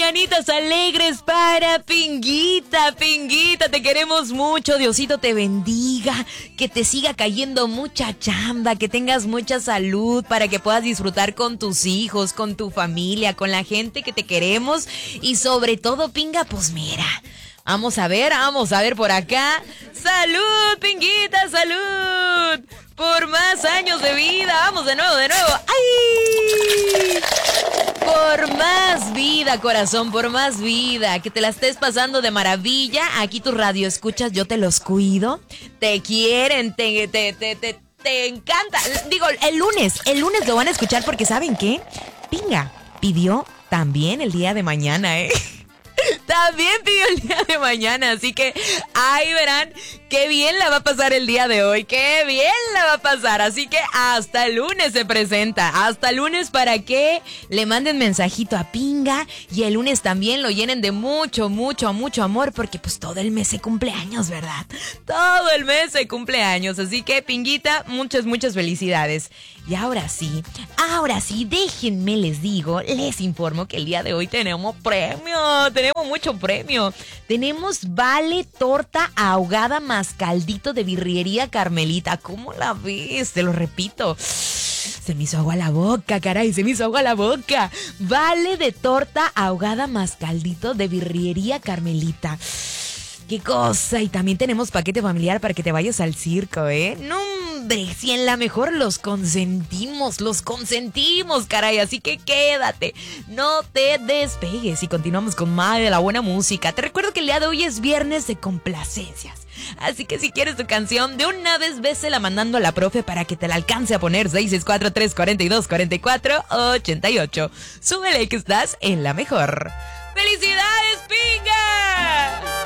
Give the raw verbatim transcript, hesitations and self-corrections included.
mañanitas alegres para Pinguita. Pinguita, te queremos mucho. Diosito te bendiga. Que te siga cayendo mucha chamba. Que tengas mucha salud para que puedas disfrutar con tus hijos, con tu familia, con la gente que te queremos. Y sobre todo, Pinga, pues mira, vamos a ver, vamos a ver por acá. ¡Salud, Pinguita, salud! Por más años de vida. Vamos de nuevo, de nuevo. ¡Ay! Por más vida, corazón, por más vida. Que te la estés pasando de maravilla. Aquí tu radio escuchas, yo te los cuido. Te quieren, te, te, te, te, te encanta. Digo, el lunes, el lunes lo van a escuchar porque ¿saben qué? Pinga pidió también el día de mañana, ¿eh? También pidió el día de mañana, así que ahí verán qué bien la va a pasar el día de hoy, qué bien la va a pasar, así que hasta el lunes se presenta, hasta el lunes para que le manden mensajito a Pinga y el lunes también lo llenen de mucho, mucho, mucho amor, porque pues todo el mes se cumple años, ¿verdad? Todo el mes se cumple años, así que Pinguita, muchas, muchas felicidades. Y ahora sí, ahora sí, déjenme les digo, les informo que el día de hoy tenemos premio, tenemos mucho premio. Tenemos vale torta ahogada más caldito de birrería Carmelita. ¿Cómo la ves? Te lo repito. Se me hizo agua la boca, caray, se me hizo agua la boca. Vale de torta ahogada más caldito de birrería Carmelita. ¡Qué cosa! Y también tenemos paquete familiar para que te vayas al circo, ¿eh? ¡No, hombre! Si en la mejor los consentimos, los consentimos, caray. Así que quédate, no te despegues y continuamos con más de la buena música. Te recuerdo que el día de hoy es viernes de complacencias. Así que si quieres tu canción, de una vez vésela mandando a la profe para que te la alcance a poner. seis seis cuatro, tres cuatro dos, cuatro cuatro ocho ocho. Súbele que estás en la mejor. ¡Felicidades!